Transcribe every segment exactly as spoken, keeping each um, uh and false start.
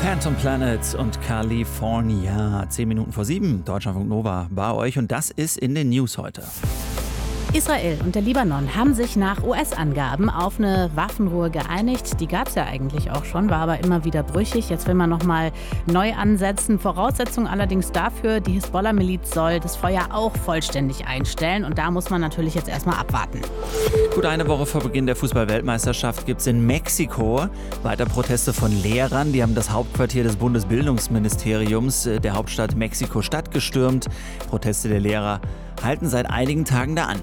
Phantom Planet und California. Zehn Minuten vor sieben. Deutschlandfunk Nova bei euch und das ist in den News heute. Israel und der Libanon haben sich nach U S-Angaben auf eine Waffenruhe geeinigt. Die gab es ja eigentlich auch schon, war aber immer wieder brüchig. Jetzt will man nochmal neu ansetzen. Voraussetzung allerdings dafür, die Hisbollah-Miliz soll das Feuer auch vollständig einstellen. Und da muss man natürlich jetzt erstmal abwarten. Gut eine Woche vor Beginn der Fußball-Weltmeisterschaft gibt es in Mexiko weiter Proteste von Lehrern. Die haben das Hauptquartier des Bundesbildungsministeriums der Hauptstadt Mexiko-Stadt gestürmt. Proteste der Lehrer halten seit einigen Tagen da an.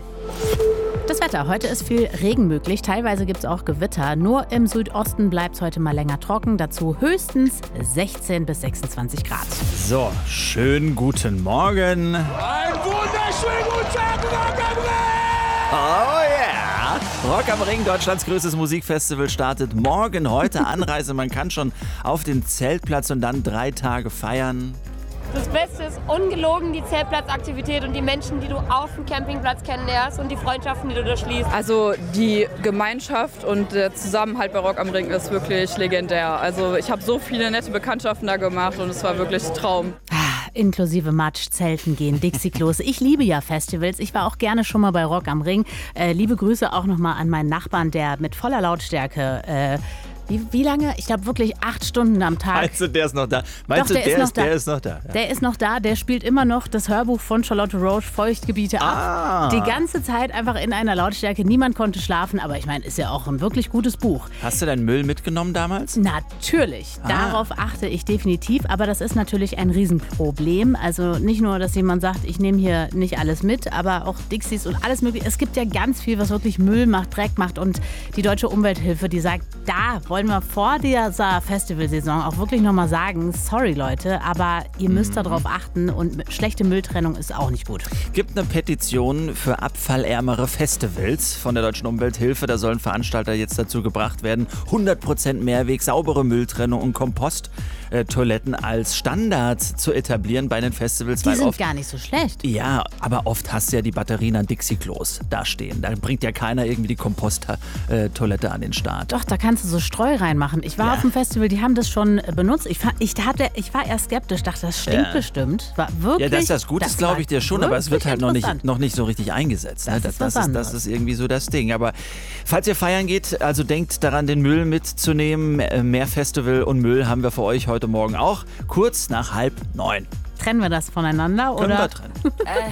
Das Wetter. Heute ist viel Regen möglich. Teilweise gibt es auch Gewitter. Nur im Südosten bleibt es heute mal länger trocken. Dazu höchstens sechzehn bis sechsundzwanzig Grad. So, schönen guten Morgen. Ein wunderschönen guten Tag, Rock am Ring! Oh yeah! Rock am Ring, Deutschlands größtes Musikfestival, startet morgen. Heute Anreise. Man kann schon auf den Zeltplatz und dann drei Tage feiern. Das Beste ist ungelogen die Zeltplatzaktivität und die Menschen, die du auf dem Campingplatz kennenlernst und die Freundschaften, die du da schließt. Also die Gemeinschaft und der Zusammenhalt bei Rock am Ring ist wirklich legendär. Also ich habe so viele nette Bekanntschaften da gemacht und es war wirklich ein Traum. Inklusive Matsch, Zelten gehen, Dixie-Klos. Ich liebe ja Festivals. Ich war auch gerne schon mal bei Rock am Ring. Äh, liebe Grüße auch nochmal an meinen Nachbarn, der mit voller Lautstärke... Äh, Wie, wie lange? Ich glaube wirklich acht Stunden am Tag. Meinst du, der ist noch da? Meinst Doch, du, der, der, ist, ist, noch der da. ist noch da? Ja. Der ist noch da, der spielt immer noch das Hörbuch von Charlotte Roche, Feuchtgebiete ab. Ah. Die ganze Zeit einfach in einer Lautstärke. Niemand konnte schlafen, aber ich meine, ist ja auch ein wirklich gutes Buch. Hast du deinen Müll mitgenommen damals? Natürlich, Ah. darauf achte ich definitiv, aber das ist natürlich ein Riesenproblem. Also nicht nur, dass jemand sagt, ich nehme hier nicht alles mit, aber auch Dixies und alles mögliche. Es gibt ja ganz viel, was wirklich Müll macht, Dreck macht und die Deutsche Umwelthilfe, die sagt, da wollen wir vor dieser Festivalsaison auch wirklich nochmal sagen, sorry Leute, aber ihr müsst Mhm. darauf achten und schlechte Mülltrennung ist auch nicht gut. Gibt eine Petition für abfallärmere Festivals von der Deutschen Umwelthilfe. Da sollen Veranstalter jetzt dazu gebracht werden, hundert Prozent Mehrweg, saubere Mülltrennung und Komposttoiletten als Standard zu etablieren bei den Festivals. Die weil sind oft, gar nicht so schlecht. ja, aber oft hast du ja die Batterien an Dixie-Klos da stehen. Da bringt ja keiner irgendwie die Komposttoilette an den Start. Doch, da kannst du so Streu reinmachen. Ich war Ja. auf dem Festival, die haben das schon benutzt. Ich, fa- ich, hatte, ich war erst skeptisch, dachte, das stinkt Ja. bestimmt. War wirklich, Ja, dass das gut ist, glaube ich dir schon, aber es wird halt noch nicht, noch nicht so richtig eingesetzt. Ne? Das Das, ist das, was ist, das anderes. ist irgendwie so das Ding. Aber falls ihr feiern geht, also denkt daran, den Müll mitzunehmen. Mehr Festival und Müll haben wir für euch heute Morgen auch. Kurz nach halb neun. Trennen wir das voneinander? Können oder? wir trennen.